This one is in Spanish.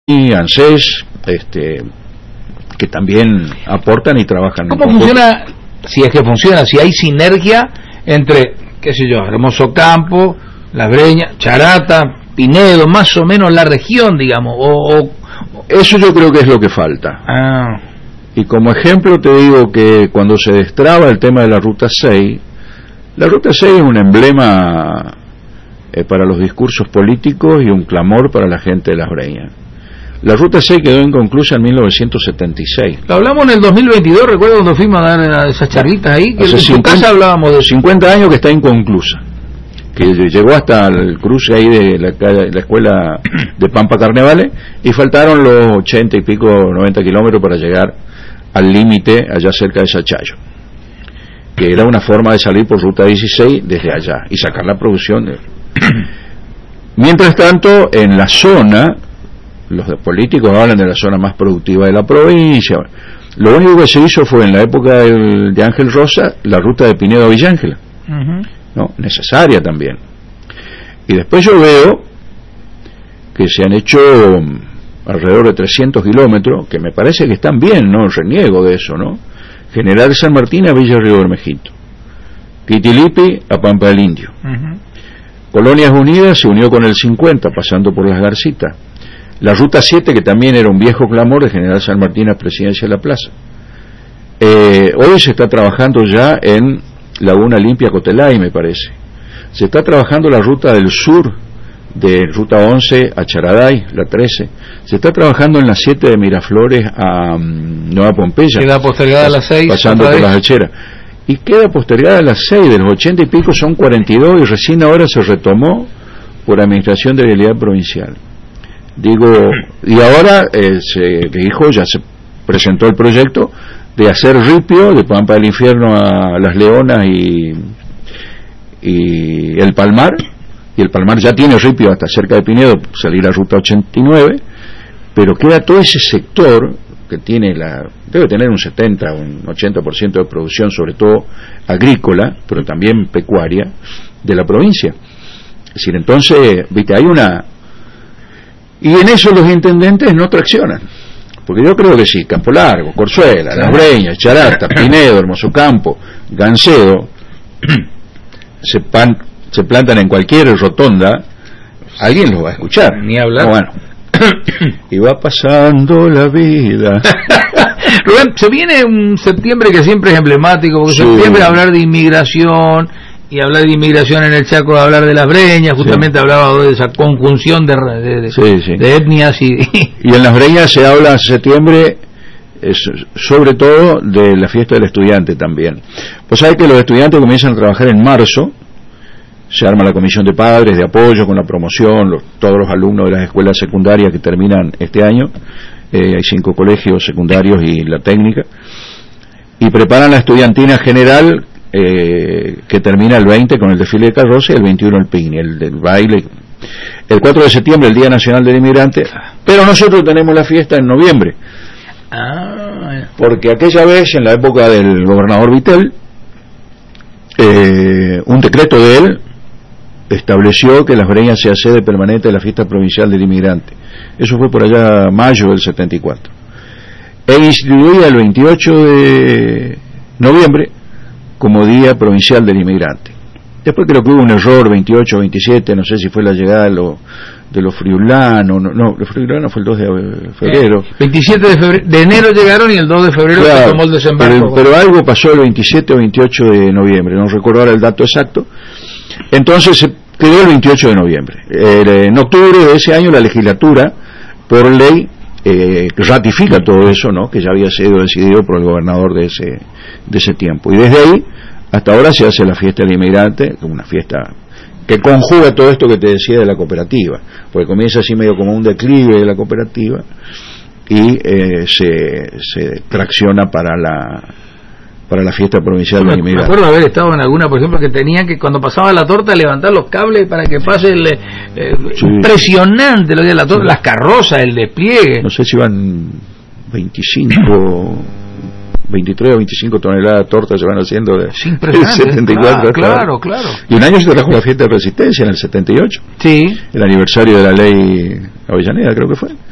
y ANSES, que también aportan y trabajan. ¿Cómo funciona, si es que funciona, si hay sinergia entre, qué sé yo, Hermoso Campo, Las Breñas, Charata, Pinedo, más o menos la región, digamos, Eso yo creo que es lo que falta. Y como ejemplo te digo que cuando se destraba el tema de la Ruta 6 es un emblema para los discursos políticos y un clamor para la gente de Las Breñas. La Ruta 6 quedó inconclusa en 1976. Lo hablamos en el 2022, recuerdo cuando fuimos a dar esas charlitas ahí, que en tu casa hablábamos de 50 años que está inconclusa, que llegó hasta el cruce ahí de la escuela de Pampa Carnevale, y faltaron los 80 y pico, 90 kilómetros para llegar al límite allá cerca de Sachayo, que era una forma de salir por Ruta 16 desde allá y sacar la producción. Mientras tanto, en la zona, los políticos hablan de la zona más productiva de la provincia. Lo único que se hizo fue en la época de Ángel Rosa la ruta de Pinedo a Villa Ángela, ¿no? Necesaria también. Y después yo veo que se han hecho alrededor de 300 kilómetros, que me parece que están bien, no reniego de eso, ¿no? General San Martín a Villa Río Bermejito, Quitilipi a Pampa del Indio. Colonias Unidas se unió con el 50 pasando por Las Garcitas. La Ruta 7, que también era un viejo clamor de General San Martín a Presidencia de la Plaza. Hoy se está trabajando ya en Laguna Limpia Cotelay, me parece. Se está trabajando la ruta del sur, de Ruta 11 a Charaday, la 13. Se está trabajando en la 7 de Miraflores a Nueva Pompeya. Queda postergada a las 6. Pasando por las Hacheras. Y queda postergada a las 6, de los 80 y pico son 42, y recién ahora se retomó por Administración de Vialidad Provincial. Y ahora se dijo, ya se presentó el proyecto de hacer ripio de Pampa del Infierno a Las Leonas y el Palmar, y el Palmar ya tiene ripio hasta cerca de Pinedo, salir a Ruta 89, pero queda todo ese sector que debe tener un 70 o un 80% de producción, sobre todo agrícola, pero también pecuaria, de la provincia. Es decir, entonces, viste, y en eso los intendentes no traccionan, porque yo creo que sí, Campo Largo, Corzuela, Las Breñas, Charata, Pinedo, Hermoso Campo, Gancedo, se plantan en cualquier rotonda, alguien los va a escuchar. Ni hablar. No, bueno. Y va pasando la vida. Rubén, se viene un septiembre que siempre es emblemático, porque septiembre hablar de inmigración, y hablar de inmigración en el Chaco, hablar de Las Breñas, justamente hablaba de esa conjunción de etnias y en Las Breñas se habla en septiembre sobre todo de la fiesta del estudiante también. Pues sabés que los estudiantes comienzan a trabajar en marzo, se arma la comisión de padres de apoyo con la promoción, todos los alumnos de las escuelas secundarias que terminan este año, hay 5 colegios secundarios y la técnica, y preparan la estudiantina general, que termina el 20 con el desfile de carroza, y el 21 el picnic, el baile, el 4 de septiembre el Día Nacional del Inmigrante, pero nosotros tenemos la fiesta en noviembre, porque aquella vez, en la época del gobernador Vittel, un decreto de él estableció que Las Breñas sea sede permanente de la fiesta provincial del inmigrante. Eso fue por allá mayo del 74, e instituía el 28 de noviembre como Día Provincial del Inmigrante. Después creo que hubo un error, 28 o 27, no sé si fue la llegada de los friulanos, no, los friulanos fue el 2 de febrero. 27 de enero llegaron y el 2 de febrero se tomó el desembarco. Pero algo pasó el 27 o 28 de noviembre, no recuerdo ahora el dato exacto. Entonces se quedó el 28 de noviembre. En octubre de ese año la legislatura, por ley, ratifica todo eso, ¿no?, que ya había sido decidido por el gobernador de ese tiempo, y desde ahí hasta ahora se hace la fiesta del inmigrante, una fiesta que conjuga todo esto que te decía de la cooperativa, porque comienza así medio como un declive de la cooperativa y se tracciona para la fiesta provincial del inmigrante. Me acuerdo haber estado en alguna, por ejemplo, que tenían que cuando pasaba la torta levantar los cables para que pase impresionante lo de la torta, las carrozas, el despliegue. No sé si van 23 o 25 toneladas de tortas se van haciendo de 74. Claro. Y un año se trajo la fiesta de Resistencia en el 78. Sí. El aniversario de la ley Avellaneda, creo que fue.